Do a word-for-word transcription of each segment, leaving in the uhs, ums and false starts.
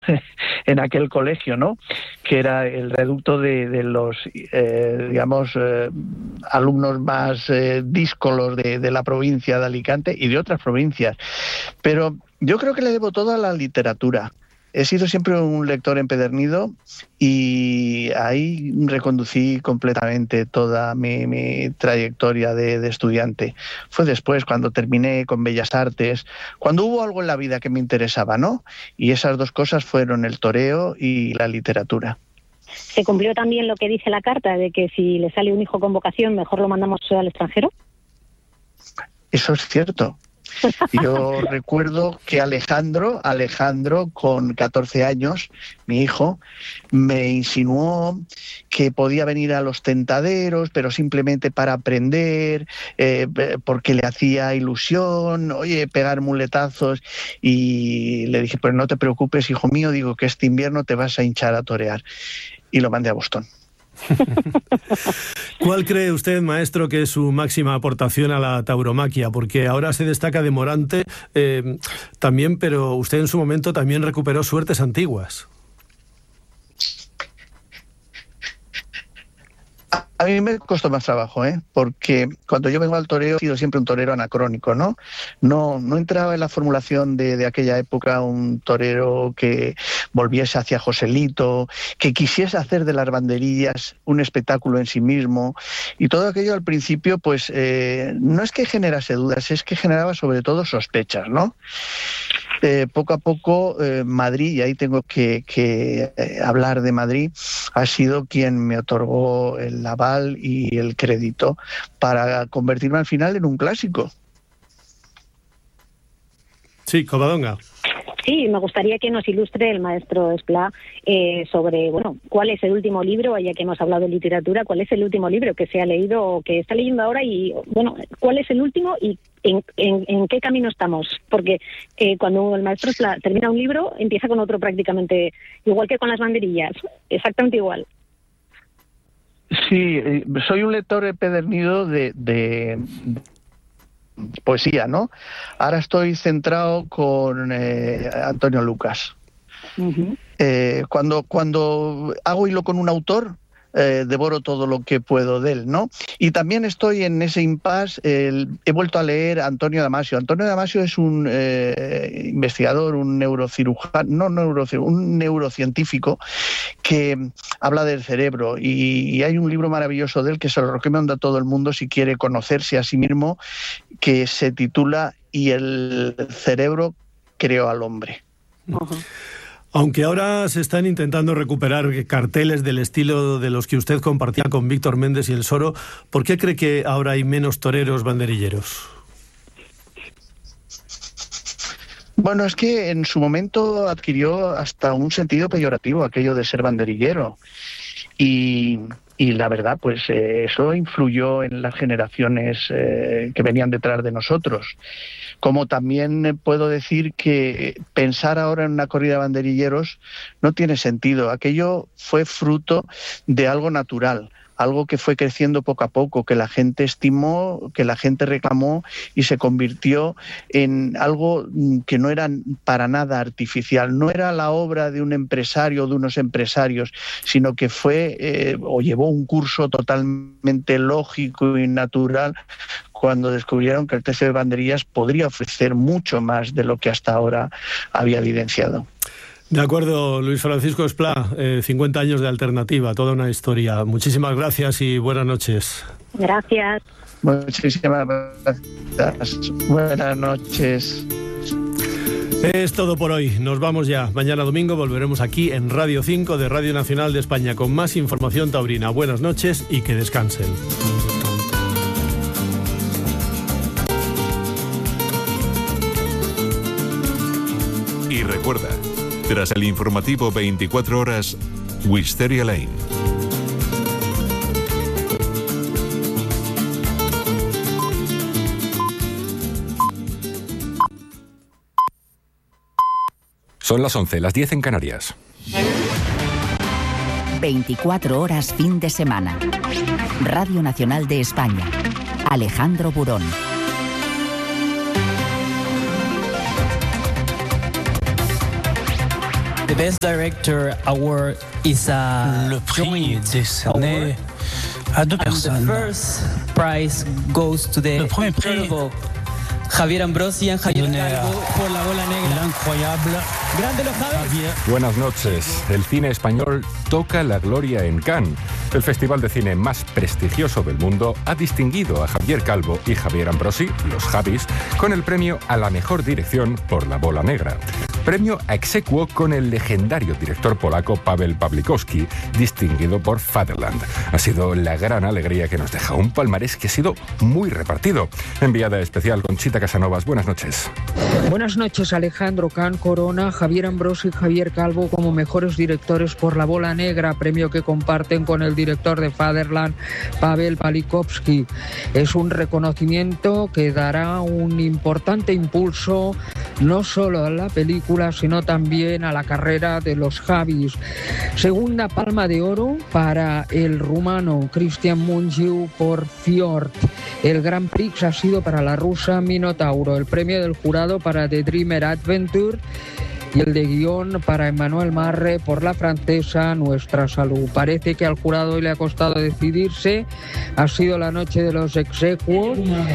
en aquel colegio, ¿no? Que era el reducto de, de los, eh, digamos, eh, alumnos más eh, díscolos de, de la provincia de Alicante y de otras provincias. Pero yo creo que le debo todo a la literatura. He sido siempre un lector empedernido y ahí reconducí completamente toda mi, mi trayectoria de, de estudiante. Fue después, cuando terminé con Bellas Artes, cuando hubo algo en la vida que me interesaba, ¿no? Y esas dos cosas fueron el toreo y la literatura. ¿Se cumplió también lo que dice la carta, de que si le sale un hijo con vocación, mejor lo mandamos al extranjero? Eso es cierto. Yo recuerdo que Alejandro, Alejandro con catorce años, mi hijo, me insinuó que podía venir a los tentaderos, pero simplemente para aprender, eh, porque le hacía ilusión, oye, pegar muletazos, y le dije, pues no te preocupes, hijo mío, digo que este invierno te vas a hinchar a torear. Y lo mandé a Boston. ¿Cuál cree usted, maestro, que es su máxima aportación a la tauromaquia? Porque ahora se destaca de Morante eh, también, pero usted en su momento también recuperó suertes antiguas. A mí me costó más trabajo, ¿eh? Porque cuando yo vengo al toreo he sido siempre un torero anacrónico, ¿no? No, no entraba en la formulación de, de aquella época un torero que volviese hacia Joselito, que quisiese hacer de las banderillas un espectáculo en sí mismo, y todo aquello al principio, pues, eh, no es que generase dudas, es que generaba sobre todo sospechas, ¿no? Eh, poco a poco eh, Madrid, y ahí tengo que, que eh, hablar de Madrid, ha sido quien me otorgó el aval y el crédito para convertirme al final en un clásico. Sí, Covadonga. Sí, me gustaría que nos ilustre el maestro Esplá eh, sobre, bueno, cuál es el último libro, ya que hemos hablado de literatura, cuál es el último libro que se ha leído o que está leyendo ahora y, bueno, cuál es el último y en, en, en qué camino estamos. Porque eh, cuando el maestro Esplá termina un libro, empieza con otro prácticamente, igual que con las banderillas, exactamente igual. Sí, soy un lector empedernido de... de... poesía, ¿no? Ahora estoy centrado con eh, Antonio Lucas. Uh-huh. Eh, cuando, cuando hago hilo con un autor, eh, devoro todo lo que puedo de él, ¿no? Y también estoy en ese impasse, eh, he vuelto a leer a Antonio Damasio. Antonio Damasio es un eh, investigador, un neurocirujano, no neurocirujano, un neurocientífico que habla del cerebro, y, y hay un libro maravilloso de él que se lo recomiendo a todo el mundo si quiere conocerse a sí mismo, que se titula Y el cerebro creó al hombre. Uh-huh. Aunque ahora se están intentando recuperar carteles del estilo de los que usted compartía con Víctor Méndez y el Soro, ¿por qué cree que ahora hay menos toreros banderilleros? Bueno, es que en su momento adquirió hasta un sentido peyorativo aquello de ser banderillero. Y, y la verdad, pues eh, eso influyó en las generaciones eh, que venían detrás de nosotros. Como también puedo decir que pensar ahora en una corrida de banderilleros no tiene sentido. Aquello fue fruto de algo natural, algo que fue creciendo poco a poco, que la gente estimó, que la gente reclamó y se convirtió en algo que no era para nada artificial. No era la obra de un empresario o de unos empresarios, sino que fue eh, o llevó un curso totalmente lógico y natural cuando descubrieron que el T C de Banderillas podría ofrecer mucho más de lo que hasta ahora había evidenciado. De acuerdo, Luis Francisco Esplá, eh, cincuenta años de alternativa, toda una historia. Muchísimas gracias y buenas noches. Gracias. Muchísimas gracias. Buenas noches. Es todo por hoy. Nos vamos ya. Mañana domingo volveremos aquí en Radio cinco de Radio Nacional de España con más información taurina. Buenas noches y que descansen. Y recuerda, tras el informativo veinticuatro horas, Wisteria Lane. Son las once, las diez en Canarias. veinticuatro horas fin de semana. Radio Nacional de España. Alejandro Burón. The Best Director Award is a Le prix est décerné à deux personnes. The first prize goes to the Le premier prix Javier Ambrosian, Javier Calvo por La Bola Negra. El incroyable Grande los Javier. Buenas noches. El cine español toca la gloria en Cannes. El festival de cine más prestigioso del mundo ha distinguido a Javier Calvo y Javier Ambrosi, los Javis, con el premio a la mejor dirección por La Bola Negra. Premio a exequo con el legendario director polaco Paweł Pawlikowski, distinguido por Fatherland. Ha sido la gran alegría que nos deja un palmarés que ha sido muy repartido. Enviada especial Conchita Casanovas, buenas noches. Buenas noches, Alejandro. Cannes corona Javier Ambrosi y Javier Calvo como mejores directores por La Bola Negra, premio que comparten con el director de Fatherland, Paweł Pawlikowski. Es un reconocimiento que dará un importante impulso no solo a la película, sino también a la carrera de los Javis. Segunda palma de oro para el rumano Cristian Mungiu por Fjord. El Grand Prix ha sido para la rusa Minotauro. El premio del jurado para The Dreamer Adventure y el de guión para Emmanuel Marre por la francesa Nuestra Salud. Parece que al jurado hoy le ha costado decidirse. Ha sido la noche de los exequos.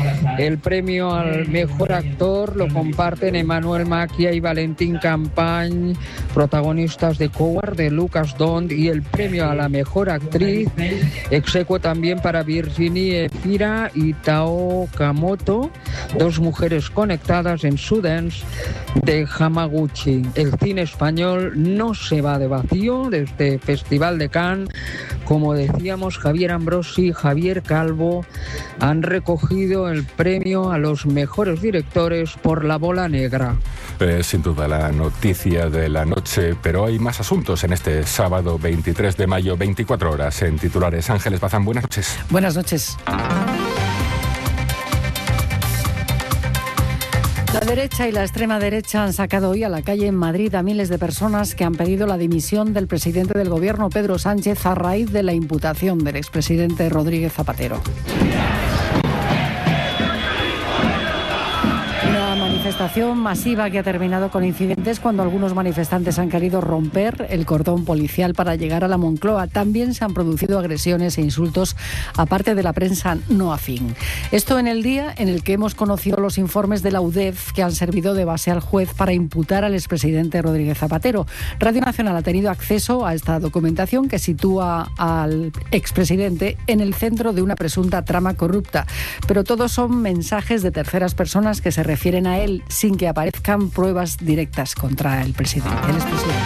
El premio al mejor actor lo comparten Emmanuel Macchia y Valentín Campagne, protagonistas de Coward, de Lucas Dont, y el premio a la mejor actriz, exequo también para Virginie Efira y Tao Kamoto, dos mujeres conectadas en Sundance de Hamaguchi. El cine español no se va de vacío de este Festival de Cannes. Como decíamos, Javier Ambrosi y Javier Calvo han recogido el premio a los mejores directores por La Bola Negra. Es sin duda la noticia de la noche, pero hay más asuntos en este sábado veintitrés de mayo, veinticuatro horas en titulares. Ángeles Bazán, buenas noches. Buenas noches. La derecha y la extrema derecha han sacado hoy a la calle en Madrid a miles de personas que han pedido la dimisión del presidente del gobierno, Pedro Sánchez, a raíz de la imputación del expresidente Rodríguez Zapatero. Manifestación masiva que ha terminado con incidentes cuando algunos manifestantes han querido romper el cordón policial para llegar a la Moncloa. También se han producido agresiones e insultos a parte de la prensa no afín. Esto en el día en el que hemos conocido los informes de la U D E F que han servido de base al juez para imputar al expresidente Rodríguez Zapatero. Radio Nacional ha tenido acceso a esta documentación que sitúa al expresidente en el centro de una presunta trama corrupta. Pero todos son mensajes de terceras personas que se refieren a él sin que aparezcan pruebas directas contra el presidente, el expresidente.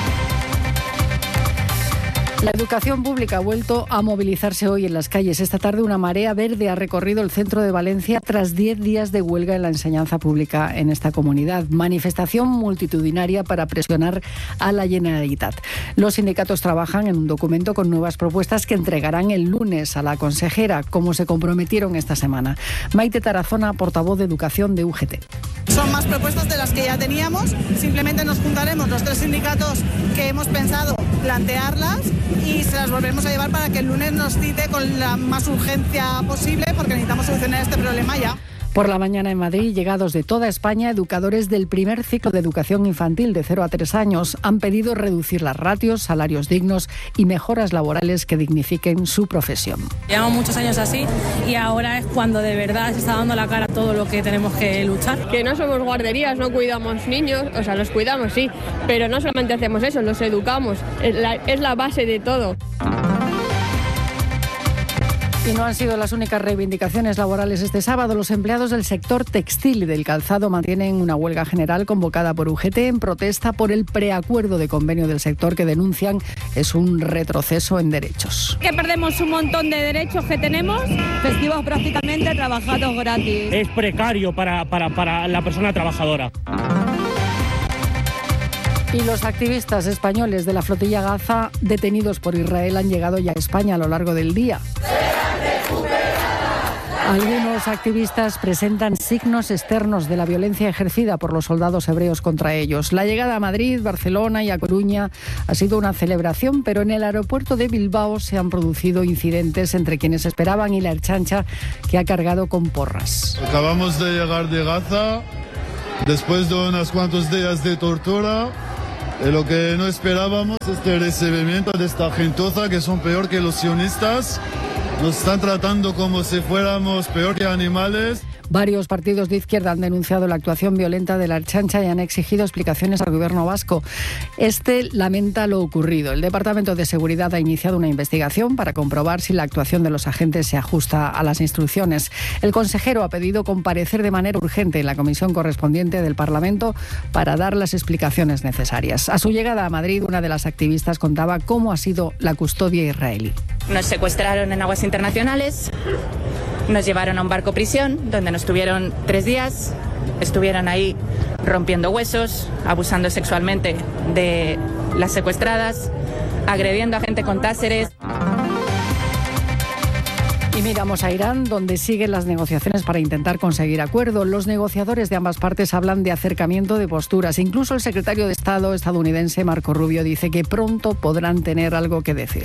La educación pública ha vuelto a movilizarse hoy en las calles. Esta tarde una marea verde ha recorrido el centro de Valencia tras diez días de huelga en la enseñanza pública en esta comunidad. Manifestación multitudinaria para presionar a la Generalitat. Los sindicatos trabajan en un documento con nuevas propuestas que entregarán el lunes a la consejera, como se comprometieron esta semana. Maite Tarazona, portavoz de Educación de U G T. Son más propuestas de las que ya teníamos. Simplemente nos juntaremos los tres sindicatos que hemos pensado plantearlas y se las volveremos a llevar para que el lunes nos cite con la más urgencia posible, porque necesitamos solucionar este problema ya. Por la mañana en Madrid, llegados de toda España, educadores del primer ciclo de educación infantil de cero a tres años han pedido reducir las ratios, salarios dignos y mejoras laborales que dignifiquen su profesión. Llevamos muchos años así y ahora es cuando de verdad se está dando la cara a todo lo que tenemos que luchar. Que no somos guarderías, no cuidamos niños, o sea, los cuidamos sí, pero no solamente hacemos eso, los educamos, es la, es la base de todo. Y no han sido las únicas reivindicaciones laborales este sábado. Los empleados del sector textil y del calzado mantienen una huelga general convocada por U G T en protesta por el preacuerdo de convenio del sector que denuncian es un retroceso en derechos. Que perdemos un montón de derechos que tenemos. Festivos prácticamente trabajados gratis. Es precario para, para, para la persona trabajadora. Y los activistas españoles de la flotilla Gaza detenidos por Israel han llegado ya a España a lo largo del día. Algunos activistas presentan signos externos de la violencia ejercida por los soldados hebreos contra ellos. La llegada a Madrid, Barcelona y a Coruña ha sido una celebración, pero en el aeropuerto de Bilbao se han producido incidentes entre quienes esperaban y la Ertzaintza, que ha cargado con porras. Acabamos de llegar de Gaza, después de unos cuantos días de tortura, Y lo que no esperábamos es este recibimiento de esta gentuza que son peor que los sionistas. Nos están tratando como si fuéramos peor que animales. Varios partidos de izquierda han denunciado la actuación violenta de la Ertzaintza y han exigido explicaciones al gobierno vasco. Este lamenta lo ocurrido. El Departamento de Seguridad ha iniciado una investigación para comprobar si la actuación de los agentes se ajusta a las instrucciones. El consejero ha pedido comparecer de manera urgente en la comisión correspondiente del Parlamento para dar las explicaciones necesarias. A su llegada a Madrid, una de las activistas contaba cómo ha sido la custodia israelí. Nos secuestraron en aguas internacionales. Nos llevaron a un barco prisión, donde nos tuvieron tres días. Estuvieron ahí rompiendo huesos, abusando sexualmente de las secuestradas, agrediendo a gente con táseres. Y miramos a Irán, donde siguen las negociaciones para intentar conseguir acuerdo. Los negociadores de ambas partes hablan de acercamiento de posturas. Incluso el secretario de Estado estadounidense, Marco Rubio, dice que pronto podrán tener algo que decir.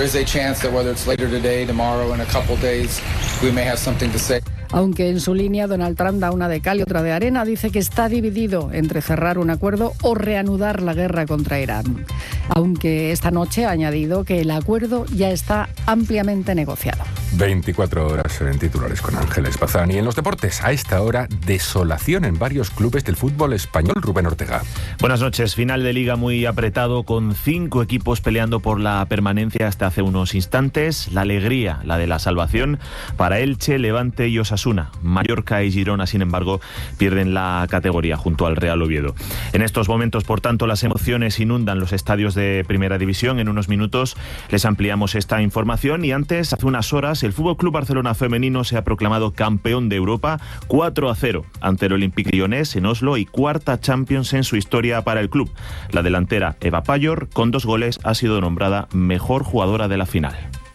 Aunque en su línea Donald Trump da una de cal y otra de arena, dice que está dividido entre cerrar un acuerdo o reanudar la guerra contra Irán. Aunque esta noche ha añadido que el acuerdo ya está ampliamente negociado. veinticuatro horas en titulares con Ángeles Bazán. Y en los deportes, a esta hora, desolación en varios clubes del fútbol español. Rubén Ortega. Buenas noches. Final de liga muy apretado, con cinco equipos peleando por la permanencia hasta hace unos instantes. La alegría, la de la salvación, para Elche, Levante y Osasuna. Mallorca y Girona, sin embargo, pierden la categoría junto al Real Oviedo. En estos momentos, por tanto, las emociones inundan los estadios de Primera División. En unos minutos les ampliamos esta información. Y antes, hace unas horas, el Fútbol Club Barcelona femenino se ha proclamado campeón de Europa cuatro a cero ante el Olympique Lyonnais en Oslo y cuarta Champions en su historia para el club. La delantera Eva Payor, con dos goles, ha sido nombrada mejor jugadora de la final.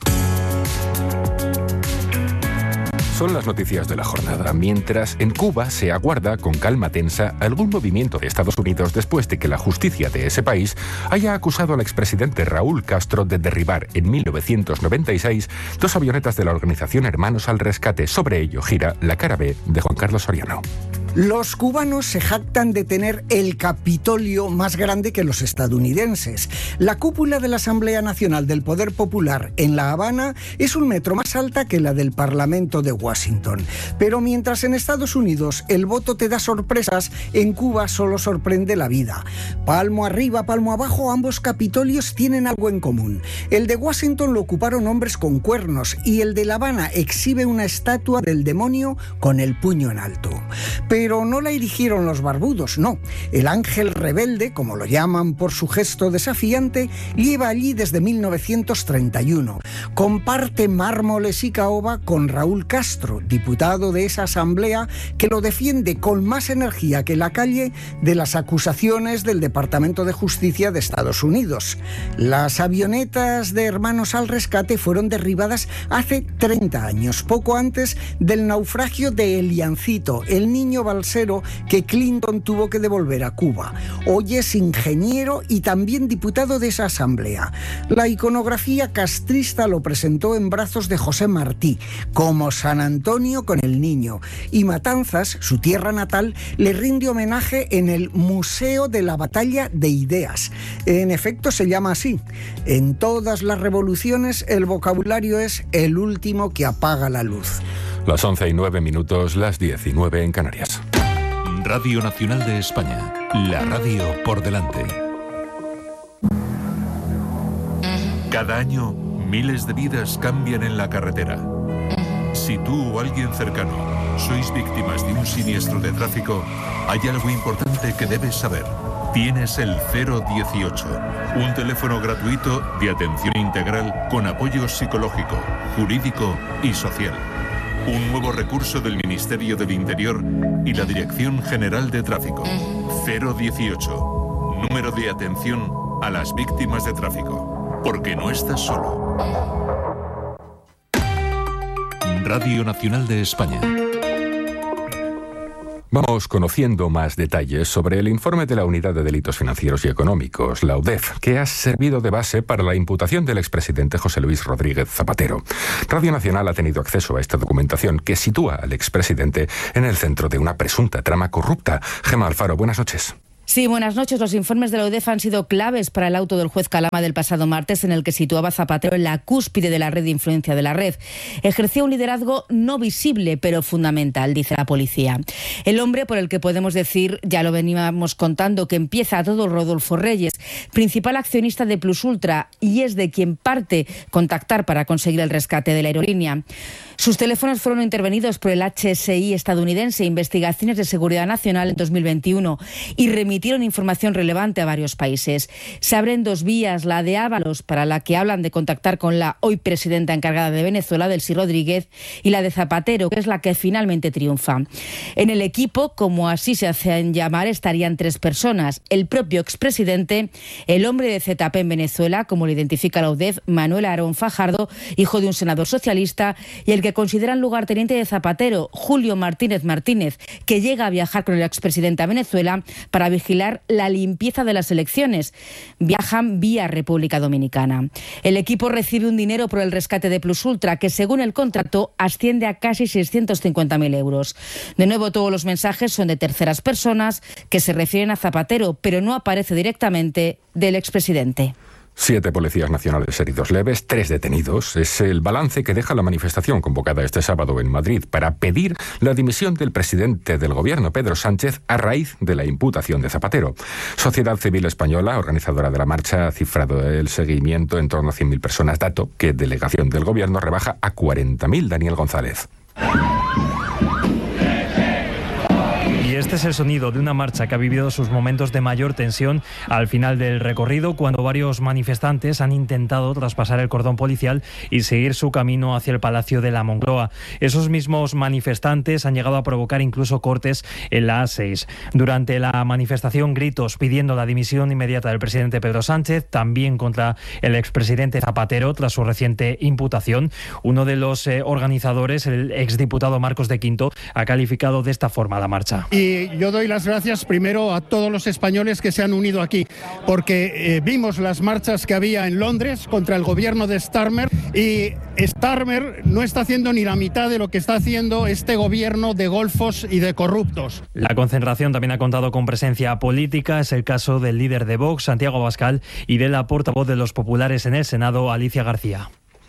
Son las noticias de la jornada, mientras en Cuba se aguarda con calma tensa algún movimiento de Estados Unidos después de que la justicia de ese país haya acusado al expresidente Raúl Castro de derribar en mil novecientos noventa y seis dos avionetas de la organización Hermanos al Rescate. Sobre ello gira la cara B de Juan Carlos Soriano. Los cubanos se jactan de tener el Capitolio más grande que los estadounidenses. La cúpula de la Asamblea Nacional del Poder Popular en La Habana es un metro más alta que la del Parlamento de Washington. Pero mientras en Estados Unidos el voto te da sorpresas, en Cuba solo sorprende la vida. Palmo arriba, palmo abajo, ambos Capitolios tienen algo en común. El de Washington lo ocuparon hombres con cuernos y el de La Habana exhibe una estatua del demonio con el puño en alto. Pero Pero no la erigieron los barbudos, no. El ángel rebelde, como lo llaman por su gesto desafiante, lleva allí desde mil novecientos treinta y uno. Comparte mármoles y caoba con Raúl Castro, diputado de esa asamblea que lo defiende con más energía que la calle de las acusaciones del Departamento de Justicia de Estados Unidos. Las avionetas de Hermanos al Rescate fueron derribadas hace treinta años, poco antes del naufragio de Eliancito, el niño balsero que Clinton tuvo que devolver a Cuba. Hoy es ingeniero y también diputado de esa asamblea. La iconografía castrista lo presentó en brazos de José Martí, como San Antonio con el niño, y Matanzas, su tierra natal, le rinde homenaje en el Museo de la Batalla de Ideas. En efecto, se llama así. En todas las revoluciones, el vocabulario es el último que apaga la luz. Las once y nueve minutos, las diecinueve en Canarias. Radio Nacional de España, la radio por delante. Cada año, miles de vidas cambian en la carretera. Si tú o alguien cercano sois víctimas de un siniestro de tráfico, hay algo importante que debes saber. Tienes el cero dieciocho, un teléfono gratuito de atención integral con apoyo psicológico, jurídico y social. Un nuevo recurso del Ministerio del Interior y la Dirección General de Tráfico. cero dieciocho, número de atención a las víctimas de tráfico. Porque no estás solo. Radio Nacional de España. Vamos conociendo más detalles sobre el informe de la Unidad de Delitos Financieros y Económicos, la U D E F, que ha servido de base para la imputación del expresidente José Luis Rodríguez Zapatero. Radio Nacional ha tenido acceso a esta documentación que sitúa al expresidente en el centro de una presunta trama corrupta. Gemma Alfaro, buenas noches. Sí, buenas noches. Los informes de la UDEF han sido claves para el auto del juez Calama del pasado martes, en el que situaba a Zapatero en la cúspide de la red de influencia de la red. Ejercía un liderazgo no visible, pero fundamental, dice la policía. El hombre por el que podemos decir, ya lo veníamos contando, que empieza a todo Rodolfo Reyes, principal accionista de Plus Ultra, y es de quien parte contactar para conseguir el rescate de la aerolínea. Sus teléfonos fueron intervenidos por el H S I estadounidense, Investigaciones de Seguridad Nacional, en dos mil veintiuno, y remitieron información relevante a varios países. Se abren dos vías, la de Ábalos, para la que hablan de contactar con la hoy presidenta encargada de Venezuela, Delcy Rodríguez, y la de Zapatero, que es la que finalmente triunfa. En el equipo, como así se hacen llamar, estarían tres personas: el propio expresidente, el hombre de Z P en Venezuela, como lo identifica la UDEF, Manuel Aarón Fajardo, hijo de un senador socialista, y el que consideran lugarteniente de Zapatero, Julio Martínez Martínez, que llega a viajar con el expresidente a Venezuela para vigilar la limpieza de las elecciones. Viajan vía República Dominicana. El equipo recibe un dinero por el rescate de Plus Ultra, que según el contrato asciende a casi seiscientos cincuenta mil euros. De nuevo, todos los mensajes son de terceras personas que se refieren a Zapatero, pero no aparece directamente del expresidente. Siete policías nacionales heridos leves, tres detenidos. Es el balance que deja la manifestación convocada este sábado en Madrid para pedir la dimisión del presidente del gobierno, Pedro Sánchez, a raíz de la imputación de Zapatero. Sociedad Civil Española, organizadora de la marcha, ha cifrado el seguimiento en torno a cien mil personas, dato que delegación del gobierno rebaja a cuarenta mil. Daniel González. Y este es el sonido de una marcha que ha vivido sus momentos de mayor tensión al final del recorrido, cuando varios manifestantes han intentado traspasar el cordón policial y seguir su camino hacia el Palacio de la Moncloa. Esos mismos manifestantes han llegado a provocar incluso cortes en la A seis. Durante la manifestación, gritos pidiendo la dimisión inmediata del presidente Pedro Sánchez, también contra el expresidente Zapatero tras su reciente imputación. Uno de los eh, organizadores, el exdiputado Marcos de Quinto, ha calificado de esta forma la marcha. Y yo doy las gracias primero a todos los españoles que se han unido aquí, porque eh, vimos las marchas que había en Londres contra el gobierno de Starmer, y Starmer no está haciendo ni la mitad de lo que está haciendo este gobierno de golfos y de corruptos. La concentración también ha contado con presencia política. Es el caso del líder de Vox, Santiago Abascal, y de la portavoz de los populares en el Senado, Alicia García.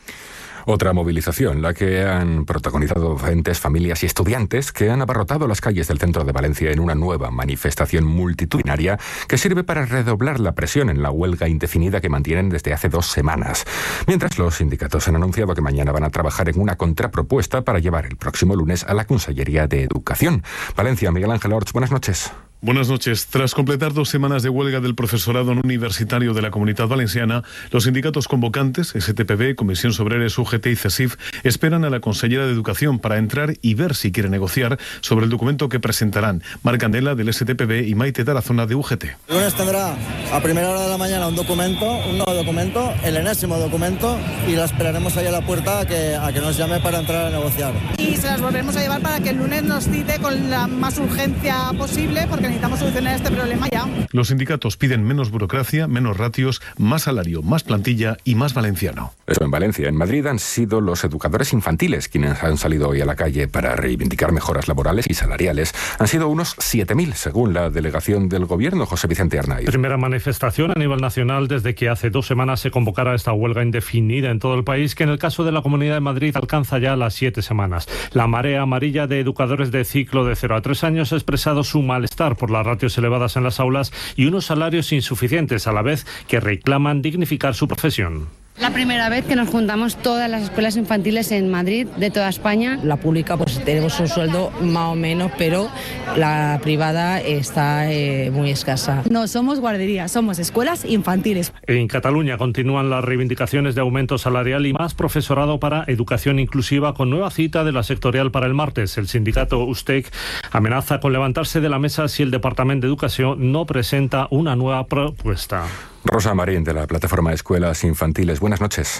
Otra movilización, la que han protagonizado docentes, familias y estudiantes que han abarrotado las calles del centro de Valencia en una nueva manifestación multitudinaria que sirve para redoblar la presión en la huelga indefinida que mantienen desde hace dos semanas. Mientras, los sindicatos han anunciado que mañana van a trabajar en una contrapropuesta para llevar el próximo lunes a la Consellería de Educación. Valencia, Miguel Ángel Orts, buenas noches. Buenas noches. Tras completar dos semanas de huelga del profesorado no universitario de la Comunitat Valenciana, los sindicatos convocantes, S T P B, Comisión Obreres, U G T y CESIF, esperan a la consellera de Educación para entrar y ver si quiere negociar sobre el documento que presentarán. Marc Candela, del S T P B, y Maite Tarazona, de U G T. El lunes tendrá a primera hora de la mañana un documento, un nuevo documento, el enésimo documento, y la esperaremos ahí a la puerta a que, a que nos llame para entrar a negociar. Y se las volveremos a llevar para que el lunes nos cite con la más urgencia posible, porque necesitamos solucionar este problema ya. Los sindicatos piden menos burocracia, menos ratios, más salario, más plantilla y más valenciano. Eso en Valencia. En Madrid han sido los educadores infantiles quienes han salido hoy a la calle para reivindicar mejoras laborales y salariales. Han sido unos siete mil, según la delegación del gobierno, José Vicente Arnaiz. Primera manifestación a nivel nacional desde que hace dos semanas se convocara esta huelga indefinida en todo el país, que en el caso de la Comunidad de Madrid alcanza ya las siete semanas. La marea amarilla de educadores de ciclo de cero a tres años ha expresado su malestar por la ratios elevadas en las aulas y unos salarios insuficientes, a la vez que reclaman dignificar su profesión. La primera vez que nos juntamos todas las escuelas infantiles en Madrid, de toda España. La pública pues tenemos un sueldo más o menos, pero la privada está eh, muy escasa. No somos guarderías, somos escuelas infantiles. En Cataluña continúan las reivindicaciones de aumento salarial y más profesorado para educación inclusiva, con nueva cita de la sectorial para el martes. El sindicato USTEC amenaza con levantarse de la mesa si el Departamento de Educación no presenta una nueva propuesta. Rosa Marín, de la plataforma Escuelas Infantiles. Buenas noches.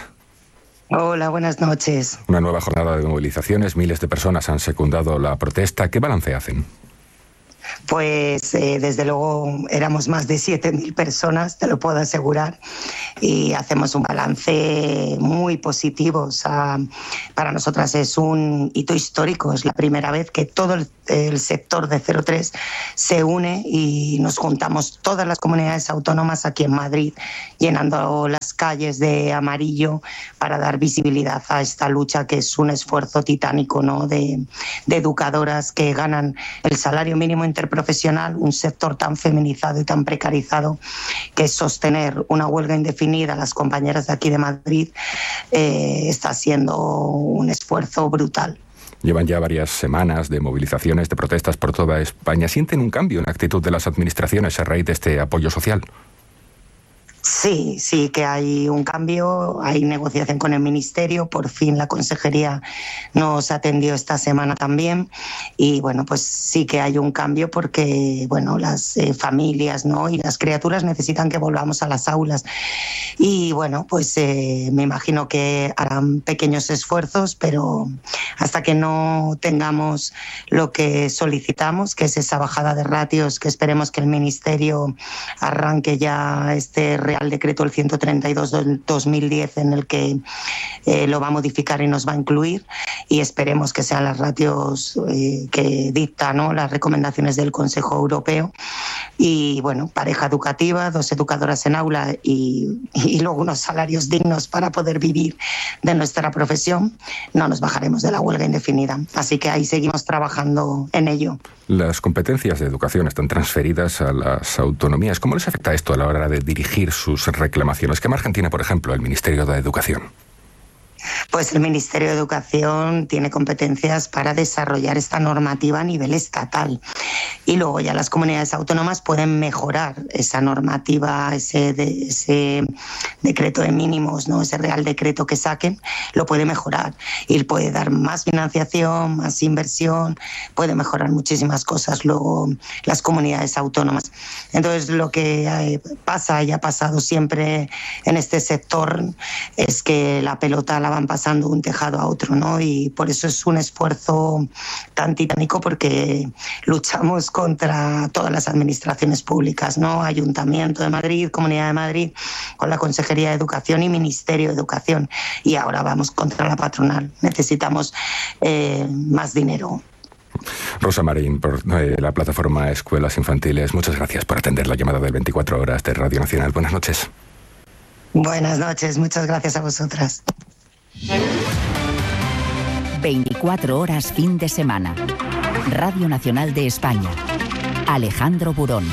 Hola, buenas noches. Una nueva jornada de movilizaciones. Miles de personas han secundado la protesta. ¿Qué balance hacen? Pues eh, desde luego éramos más de siete mil personas, te lo puedo asegurar, y hacemos un balance muy positivo. O sea, para nosotras es un hito histórico, es la primera vez que todo el, el sector de cero tres se une y nos juntamos todas las comunidades autónomas aquí en Madrid, llenando las calles de amarillo para dar visibilidad a esta lucha, que es un esfuerzo titánico, ¿no?, de, de educadoras que ganan el salario mínimo interprofesional, un sector tan feminizado y tan precarizado, que sostener una huelga indefinida, las compañeras de aquí de Madrid, eh, está siendo un esfuerzo brutal. Llevan ya varias semanas de movilizaciones, de protestas por toda España. ¿Sienten un cambio en la actitud de las administraciones a raíz de este apoyo social? Sí, sí que hay un cambio, hay negociación con el Ministerio, por fin la Consejería nos atendió esta semana también, y bueno, pues sí que hay un cambio porque, bueno, las eh, familias, ¿no?, y las criaturas necesitan que volvamos a las aulas, y bueno, pues eh, me imagino que harán pequeños esfuerzos, pero hasta que no tengamos lo que solicitamos, que es esa bajada de ratios, que esperemos que el Ministerio arranque ya este Real Decreto el ciento treinta y dos del dos mil diez, en el que eh, lo va a modificar y nos va a incluir, y esperemos que sean las ratios eh, que dictan, ¿no?, las recomendaciones del Consejo Europeo. Y bueno, pareja educativa, dos educadoras en aula y, y luego unos salarios dignos para poder vivir de nuestra profesión, no nos bajaremos de la huelga indefinida. Así que ahí seguimos trabajando en ello. Las competencias de educación están transferidas a las autonomías. ¿Cómo les afecta esto a la hora de dirigir sus reclamaciones? ¿Qué margen tiene, por ejemplo, el Ministerio de Educación? Pues el Ministerio de Educación tiene competencias para desarrollar esta normativa a nivel estatal, y luego ya las comunidades autónomas pueden mejorar esa normativa, ese, de, ese decreto de mínimos, ¿no?, ese Real Decreto que saquen, lo puede mejorar y puede dar más financiación, más inversión, puede mejorar muchísimas cosas luego las comunidades autónomas. Entonces, lo que pasa y ha pasado siempre en este sector es que la pelota la van pasando de un tejado a otro, ¿no? Y por eso es un esfuerzo tan titánico, porque luchamos contra todas las administraciones públicas, ¿no? Ayuntamiento de Madrid, Comunidad de Madrid, con la Consejería de Educación y Ministerio de Educación. Y ahora vamos contra la patronal. Necesitamos eh, más dinero. Rosa Marín, por eh, la plataforma Escuelas Infantiles, muchas gracias por atender la llamada del veinticuatro horas de Radio Nacional. Buenas noches. Buenas noches, muchas gracias a vosotras. veinticuatro horas fin de semana. Radio Nacional de España. Alejandro Burón.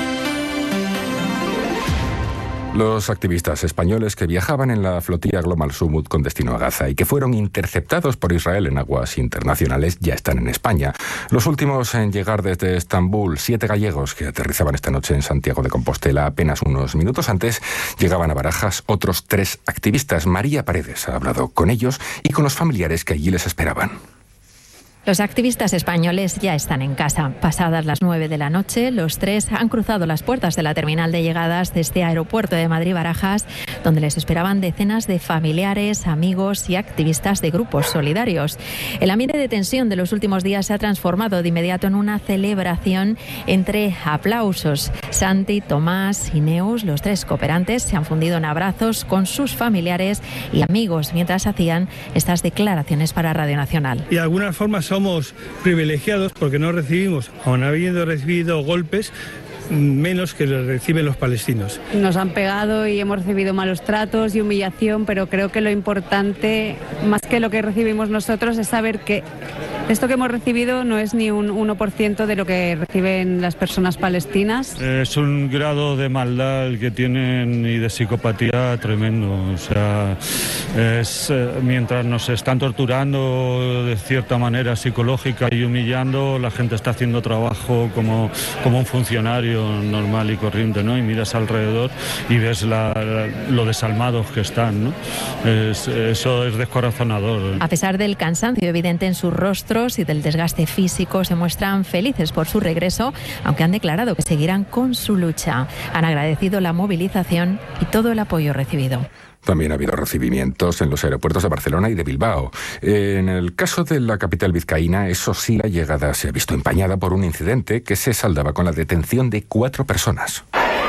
Los activistas españoles que viajaban en la flotilla Global Summit con destino a Gaza y que fueron interceptados por Israel en aguas internacionales ya están en España. Los últimos en llegar desde Estambul, siete gallegos que aterrizaban esta noche en Santiago de Compostela apenas unos minutos antes, llegaban a Barajas otros tres activistas. María Paredes ha hablado con ellos y con los familiares que allí les esperaban. Los activistas españoles ya están en casa. Pasadas las nueve de la noche, los tres han cruzado las puertas de la terminal de llegadas de este aeropuerto de Madrid-Barajas, donde les esperaban decenas de familiares, amigos y activistas de grupos solidarios. El ambiente de tensión de los últimos días se ha transformado de inmediato en una celebración entre aplausos. Santi, Tomás y Neus, los tres cooperantes, se han fundido en abrazos con sus familiares y amigos mientras hacían estas declaraciones para Radio Nacional. Y de alguna forma somos privilegiados porque no recibimos, aun habiendo recibido golpes, menos que los reciben los palestinos. Nos han pegado y hemos recibido malos tratos y humillación, pero creo que lo importante, más que lo que recibimos nosotros, es saber que esto que hemos recibido no es ni un uno por ciento de lo que reciben las personas palestinas. Es un grado de maldad el que tienen y de psicopatía tremendo. O sea, es, eh, mientras nos están torturando de cierta manera psicológica y humillando, la gente está haciendo trabajo como, como un funcionario normal y corriente, ¿no? Y miras alrededor y ves la, la, lo desalmados que están, ¿no? Es, eso es descorazonador. A pesar del cansancio evidente en sus rostros, kilómetros y del desgaste físico se muestran felices por su regreso, aunque han declarado que seguirán con su lucha. Han agradecido la movilización y todo el apoyo recibido. También ha habido recibimientos en los aeropuertos de Barcelona y de Bilbao. En el caso de la capital vizcaína, eso sí, la llegada se ha visto empañada por un incidente que se saldaba con la detención de cuatro personas.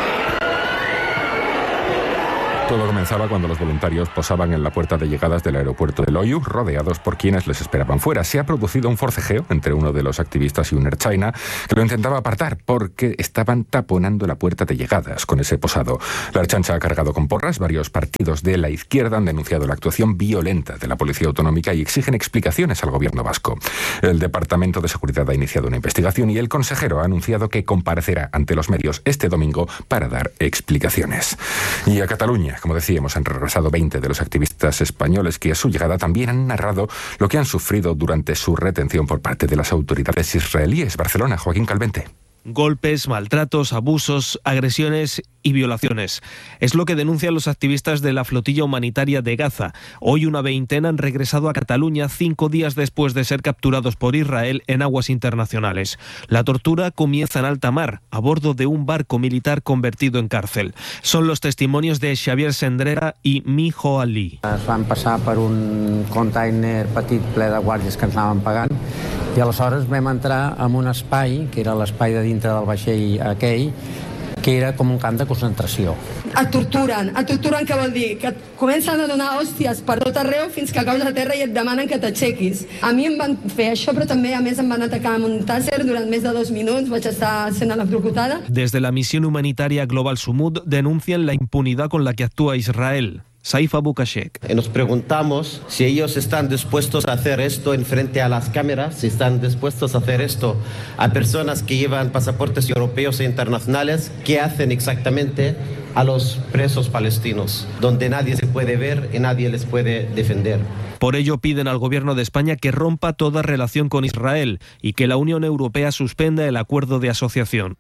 Todo comenzaba cuando los voluntarios posaban en la puerta de llegadas del aeropuerto de Loiu, rodeados por quienes les esperaban fuera. Se ha producido un forcejeo entre uno de los activistas y un Air China que lo intentaba apartar porque estaban taponando la puerta de llegadas con ese posado. La Ertzaintza ha cargado con porras. Varios partidos de la izquierda han denunciado la actuación violenta de la Policía Autonómica y exigen explicaciones al gobierno vasco. El Departamento de Seguridad ha iniciado una investigación y el consejero ha anunciado que comparecerá ante los medios este domingo para dar explicaciones. Y a Cataluña, como decíamos, han regresado veinte de los activistas españoles que a su llegada también han narrado lo que han sufrido durante su retención por parte de las autoridades israelíes. Barcelona, Joaquín Calvente. Golpes, maltratos, abusos, agresiones y violaciones. Es lo que denuncian los activistas de la flotilla humanitaria de Gaza. Hoy una veintena han regresado a Cataluña cinco días después de ser capturados por Israel en aguas internacionales. La tortura comienza en alta mar, a bordo de un barco militar convertido en cárcel. Son los testimonios de Xavier Sendrera y Mijo Ali. Es van passar per un container petit ple de guàrdies que ens anaven pagant i aleshores vam entrar en un espai, que era l'espai de dintre del vaixell aquell, que era com un camp de concentració. Et torturen. Et torturen què vol dir? Que et comencen a donar hòsties per tot arreu fins que caus a terra i et demanen que t'aixequis. A mi em van fer això, però també a més em van atacar amb un tàser durant més de dos minuts. Vaig estar sent electrocutada. Desde la misión humanitaria Global Sumud denuncian la impunidad con la que actúa Israel. Saifa Bukashek. Nos preguntamos si ellos están dispuestos a hacer esto en frente a las cámaras, si están dispuestos a hacer esto a personas que llevan pasaportes europeos e internacionales, ¿qué hacen exactamente a los presos palestinos, donde nadie se puede ver y nadie les puede defender? Por ello piden al gobierno de España que rompa toda relación con Israel y que la Unión Europea suspenda el acuerdo de asociación.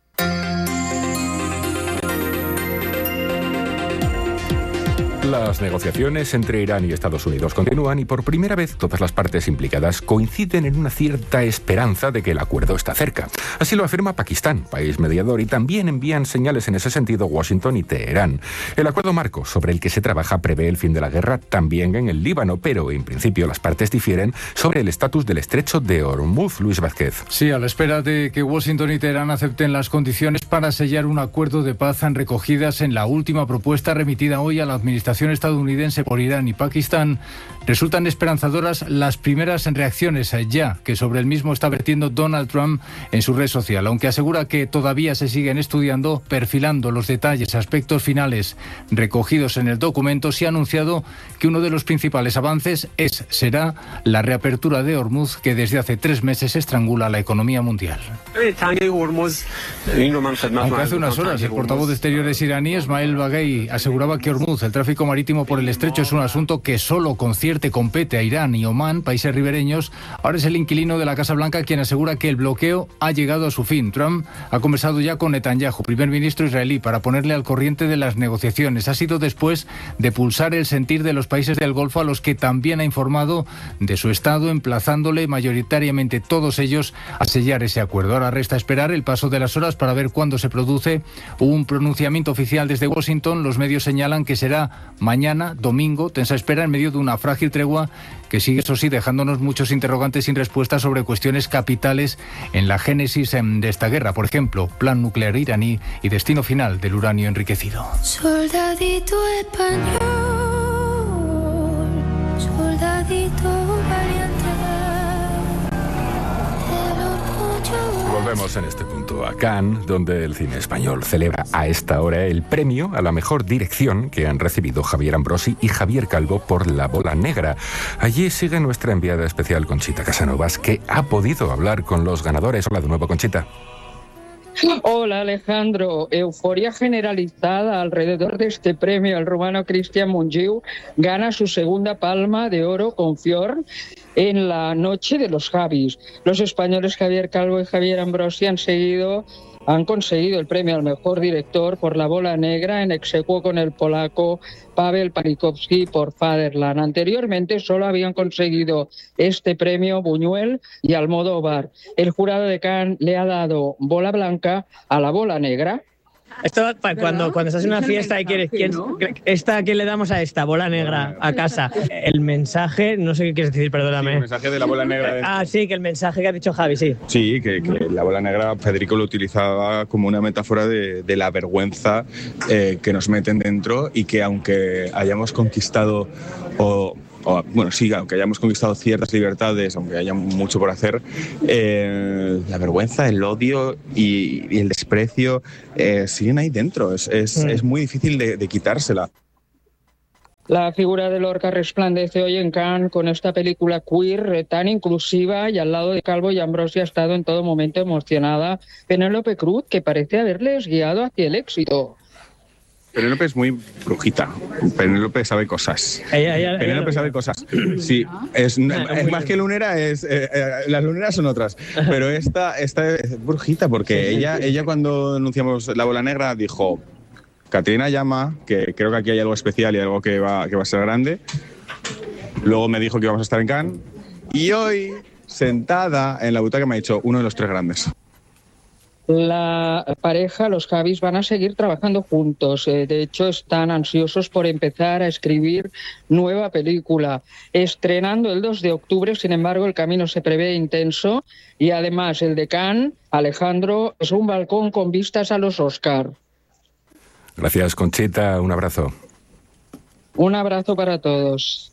Las negociaciones entre Irán y Estados Unidos continúan y por primera vez todas las partes implicadas coinciden en una cierta esperanza de que el acuerdo está cerca. Así lo afirma Pakistán, país mediador, y también envían señales en ese sentido Washington y Teherán. El acuerdo marco sobre el que se trabaja prevé el fin de la guerra también en el Líbano, pero en principio las partes difieren sobre el estatus del estrecho de Hormuz. Luis Vázquez. Sí, a la espera de que Washington y Teherán acepten las condiciones para sellar un acuerdo de paz recogidas en la última propuesta remitida hoy a la administración estadounidense por Irán y Pakistán, resultan esperanzadoras las primeras reacciones ya que sobre el mismo está vertiendo Donald Trump en su red social, aunque asegura que todavía se siguen estudiando, perfilando los detalles, aspectos finales recogidos en el documento. Se ha anunciado que uno de los principales avances es, será la reapertura de Hormuz, que desde hace tres meses estrangula la economía mundial. Aunque hace unas horas el portavoz de Exteriores iraní, Ismail Baghei, aseguraba que Hormuz, el tráfico marítimo por el estrecho, es un asunto que solo concierte compete a Irán y Omán, países ribereños. Ahora es el inquilino de la Casa Blanca quien asegura que el bloqueo ha llegado a su fin. Trump ha conversado ya con Netanyahu, primer ministro israelí, para ponerle al corriente de las negociaciones. Ha sido después de pulsar el sentir de los países del Golfo, a los que también ha informado de su estado, emplazándole mayoritariamente todos ellos a sellar ese acuerdo. Ahora resta esperar el paso de las horas para ver cuándo se produce un pronunciamiento oficial desde Washington. Los medios señalan que será mañana, domingo, tensa espera en medio de una frágil tregua que sigue, eso sí, dejándonos muchos interrogantes sin respuesta sobre cuestiones capitales en la génesis de esta guerra. Por ejemplo, plan nuclear iraní y destino final del uranio enriquecido. Soldadito español, soldadito valiente. Volvemos en este punto a Cannes, donde el cine español celebra a esta hora el premio a la mejor dirección que han recibido Javier Ambrosi y Javier Calvo por La Bola Negra. Allí sigue nuestra enviada especial Conchita Casanovas, que ha podido hablar con los ganadores. Hola de nuevo, Conchita. Hola Alejandro, euforia generalizada alrededor de este premio. El rumano Cristian Mungiu gana su segunda palma de oro con Fior en la noche de los Javis. Los españoles Javier Calvo y Javier Ambrosi han seguido han conseguido el premio al mejor director por La Bola Negra, en exequo con el polaco Pavel Palikowski por Fatherland. Anteriormente solo habían conseguido este premio Buñuel y Almodóvar. El jurado de Cannes le ha dado bola blanca a La Bola Negra. Esto para cuando, cuando estás en una fiesta y quieres, ¿quién, esta, ¿quién le damos a esta? Bola negra, a casa. El mensaje, no sé qué quieres decir, perdóname. Sí, el mensaje de la bola negra. De... Ah, sí, que el mensaje que ha dicho Javi, sí. Sí, que, que la bola negra Federico lo utilizaba como una metáfora de, de la vergüenza eh, que nos meten dentro, y que aunque hayamos conquistado o... O, bueno, sí, aunque hayamos conquistado ciertas libertades, aunque haya mucho por hacer, eh, la vergüenza, el odio y, y el desprecio eh, siguen ahí dentro. Es, es, mm. es muy difícil de, de quitársela. La figura de Lorca resplandece hoy en Cannes con esta película queer tan inclusiva, y al lado de Calvo y Ambrosi ha estado en todo momento emocionada Penélope Cruz, que parece haberles guiado hacia el éxito. Penélope es muy brujita. Penélope sabe cosas. Ella, ella, Penélope ella... sabe cosas. Sí, es, es más que lunera, es, eh, eh, las luneras son otras. Pero esta, esta es brujita, porque ella, ella cuando anunciamos La Bola Negra dijo: Caterina llama, que creo que aquí hay algo especial y algo que va, que va a ser grande. Luego me dijo que íbamos a estar en Cannes. Y hoy, sentada en la butaca, me ha dicho: uno de los tres grandes. La pareja, los Javis, van a seguir trabajando juntos. Eh, de hecho, están ansiosos por empezar a escribir nueva película. Estrenando el dos de octubre, sin embargo, el camino se prevé intenso, y además el de Cannes, Alejandro, es un balcón con vistas a los Oscar. Gracias, Conchita. Un abrazo. Un abrazo para todos.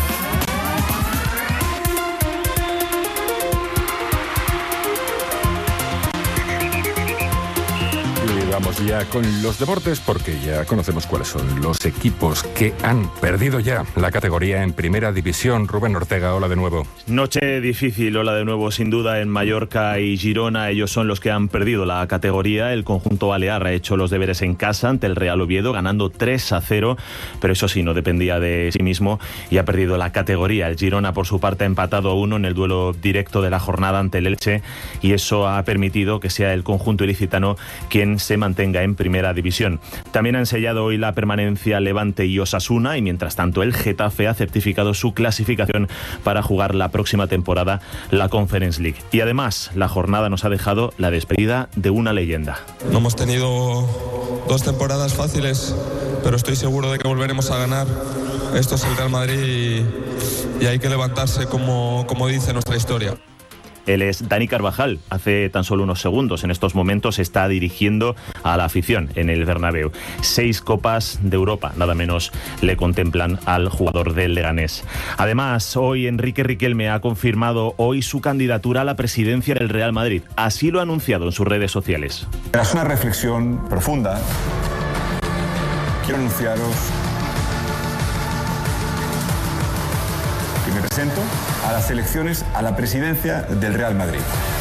Vamos ya con los deportes, porque ya conocemos cuáles son los equipos que han perdido ya la categoría en Primera División. Rubén Ortega, hola de nuevo. Noche difícil, hola de nuevo, sin duda, en Mallorca y Girona. Ellos son los que han perdido la categoría. El conjunto balear ha hecho los deberes en casa ante el Real Oviedo, ganando tres a cero, pero eso sí, no dependía de sí mismo y ha perdido la categoría. El Girona, por su parte, ha empatado a uno en el duelo directo de la jornada ante el Elche, y eso ha permitido que sea el conjunto ilicitano quien se mantenga en Primera División. También han sellado hoy la permanencia Levante y Osasuna, y mientras tanto el Getafe ha certificado su clasificación para jugar la próxima temporada la Conference League. Y además, la jornada nos ha dejado la despedida de una leyenda. No hemos tenido dos temporadas fáciles, pero estoy seguro de que volveremos a ganar. Esto es el Real Madrid y, y hay que levantarse, como, como dice nuestra historia. Él es Dani Carvajal. Hace tan solo unos segundos, en estos momentos, está dirigiendo a la afición en el Bernabéu. Seis Copas de Europa, nada menos, le contemplan al jugador del Leganés. Además, hoy Enrique Riquelme ha confirmado hoy su candidatura a la presidencia del Real Madrid. Así lo ha anunciado en sus redes sociales. Tras una reflexión profunda, quiero anunciaros que me presento a las elecciones a la presidencia del Real Madrid.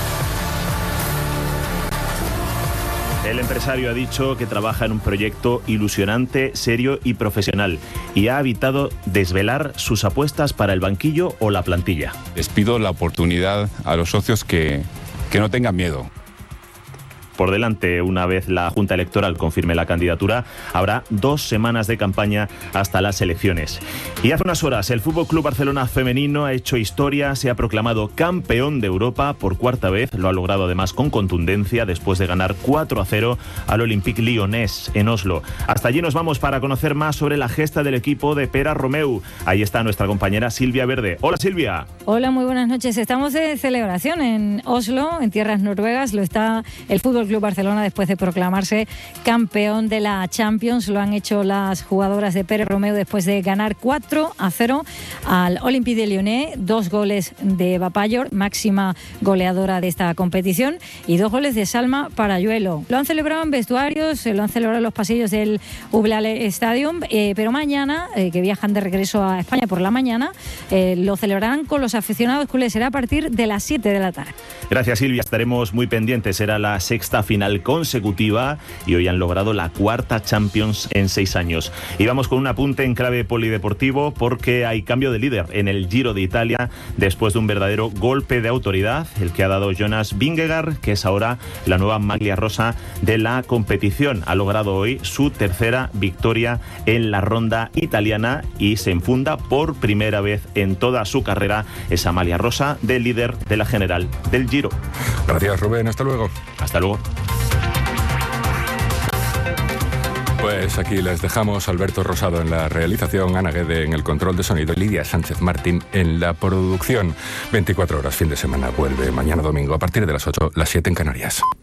El empresario ha dicho que trabaja en un proyecto ilusionante, serio y profesional, y ha evitado desvelar sus apuestas para el banquillo o la plantilla. Les pido la oportunidad a los socios que, que no tengan miedo. Por delante, una vez la Junta Electoral confirme la candidatura, habrá dos semanas de campaña hasta las elecciones. Y hace unas horas, el F C Barcelona femenino ha hecho historia, se ha proclamado campeón de Europa por cuarta vez. Lo ha logrado además con contundencia después de ganar cuatro a cero al Olympique Lyonnais en Oslo. Hasta allí nos vamos para conocer más sobre la gesta del equipo de Pere Romeu. Ahí está nuestra compañera Silvia Verde. Hola, Silvia. Hola, muy buenas noches. Estamos de celebración en Oslo, en tierras noruegas. Lo está el Fútbol Club Barcelona después de proclamarse campeón de la Champions. Lo han hecho las jugadoras de Pere Romeu después de ganar cuatro a cero al Olympique de Lyonnais. Dos goles de Eva Payor, máxima goleadora de esta competición, y dos goles de Salma Parayuelo. Lo han celebrado en vestuarios, lo han celebrado en los pasillos del Ublale Stadium, eh, pero mañana, eh, que viajan de regreso a España por la mañana, eh, lo celebrarán con los aficionados culés. Será a partir de las siete de la tarde. Gracias, Silvia. Estaremos muy pendientes. Será la sexta sexta final consecutiva y hoy han logrado la cuarta Champions en seis años. Y vamos con un apunte en clave polideportivo porque hay cambio de líder en el Giro de Italia después de un verdadero golpe de autoridad, el que ha dado Jonas Vingegaard, que es ahora la nueva maglia rosa de la competición. Ha logrado hoy su tercera victoria en la ronda italiana y se enfunda por primera vez en toda su carrera esa maglia rosa del líder de la general del Giro. Gracias, Rubén. Hasta luego. Hasta luego. Pues aquí les dejamos. Alberto Rosado en la realización, Ana Guede en el control de sonido y Lidia Sánchez Martín en la producción. veinticuatro horas, fin de semana, vuelve mañana domingo a partir de las ocho, las siete en Canarias.